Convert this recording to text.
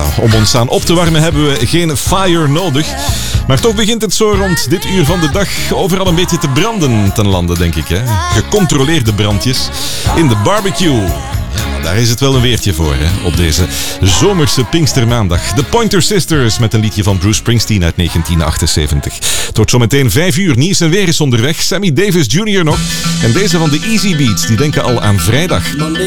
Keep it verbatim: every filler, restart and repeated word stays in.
om ons aan op te warmen hebben we geen fire nodig. Maar toch begint het zo rond dit uur van de dag overal een beetje te branden ten lande, denk ik. Hè? Gecontroleerde brandjes in de barbecue. Ja, daar is het wel een weertje voor, hè? Op deze zomerse Pinkstermaandag. De Pointer Sisters met een liedje van Bruce Springsteen uit negentien achtenzeventig. Het wordt zometeen vijf uur, nieuws en weer is onderweg. Sammy Davis junior nog. En deze van de Easy Beats, die denken al aan vrijdag.